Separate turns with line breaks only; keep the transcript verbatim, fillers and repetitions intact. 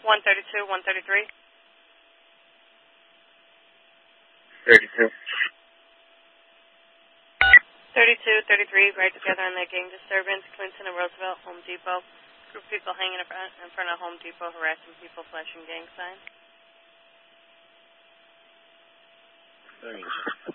one thirty-two, one thirty-three.
thirty-two.
thirty-two, thirty-three, right together on that gang disturbance. Clinton and Roosevelt, Home Depot. Group of people hanging in front, in front of Home Depot, harassing people, flashing gang signs.
Sorry.